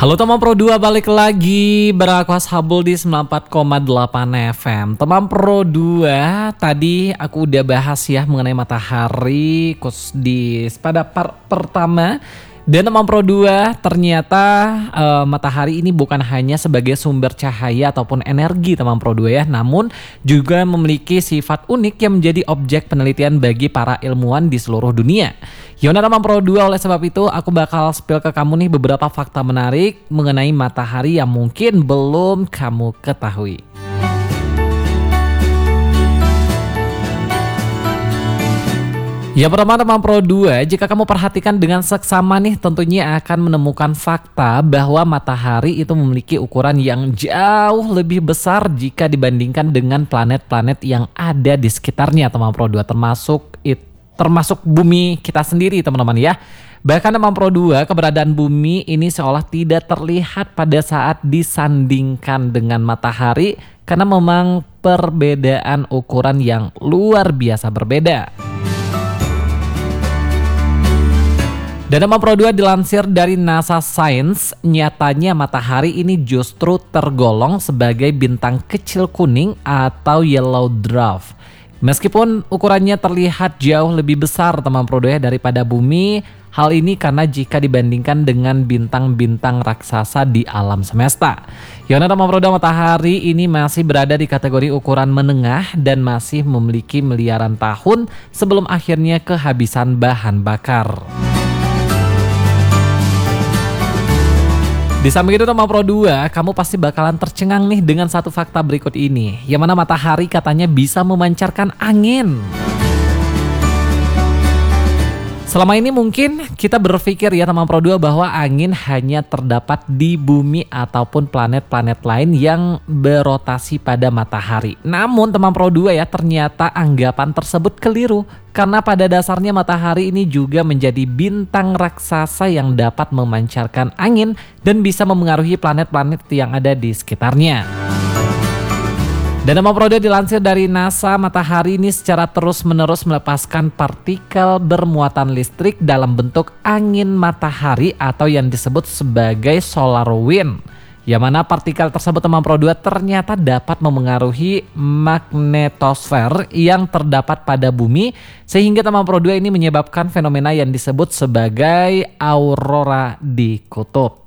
Halo teman Pro 2, balik lagi berakuas Habul di 94,8 FM. Teman Pro 2, tadi aku udah bahas ya mengenai matahari khusus pada part pertama. Dan teman Pro 2, ternyata matahari ini bukan hanya sebagai sumber cahaya ataupun energi teman Pro 2 ya, namun juga memiliki sifat unik yang menjadi objek penelitian bagi para ilmuwan di seluruh dunia. Yaudah teman Pro 2, oleh sebab itu aku bakal spill ke kamu nih beberapa fakta menarik mengenai matahari yang mungkin belum kamu ketahui. Ya pertama teman Pro 2, jika kamu perhatikan dengan seksama nih tentunya akan menemukan fakta bahwa matahari itu memiliki ukuran yang jauh lebih besar jika dibandingkan dengan planet-planet yang ada di sekitarnya teman Pro 2, termasuk bumi kita sendiri teman-teman ya. Bahkan teman Pro 2, keberadaan bumi ini seolah tidak terlihat pada saat disandingkan dengan matahari karena memang perbedaan ukuran yang luar biasa berbeda. Dan teman Pro 2, dilansir dari NASA Science, nyatanya matahari ini justru tergolong sebagai bintang kecil kuning atau yellow dwarf. Meskipun ukurannya terlihat jauh lebih besar teman Pro 2 daripada bumi, hal ini karena jika dibandingkan dengan bintang-bintang raksasa di alam semesta. Yaudah teman Pro 2, matahari ini masih berada di kategori ukuran menengah dan masih memiliki miliaran tahun sebelum akhirnya kehabisan bahan bakar. Di samping itu teman Pro 2, kamu pasti bakalan tercengang nih dengan satu fakta berikut ini, yang mana matahari katanya bisa memancarkan angin. Selama ini mungkin kita berpikir ya teman Pro 2 bahwa angin hanya terdapat di bumi ataupun planet-planet lain yang berotasi pada matahari. Namun teman Pro 2 ya, ternyata anggapan tersebut keliru. Karena pada dasarnya matahari ini juga menjadi bintang raksasa yang dapat memancarkan angin dan bisa memengaruhi planet-planet yang ada di sekitarnya. Dan teman Pro 2, dilansir dari NASA, matahari ini secara terus-menerus melepaskan partikel bermuatan listrik dalam bentuk angin matahari atau yang disebut sebagai solar wind. Yang mana partikel tersebut teman Pro 2 ternyata dapat memengaruhi magnetosfer yang terdapat pada bumi, sehingga teman Pro 2 ini menyebabkan fenomena yang disebut sebagai aurora di kutub.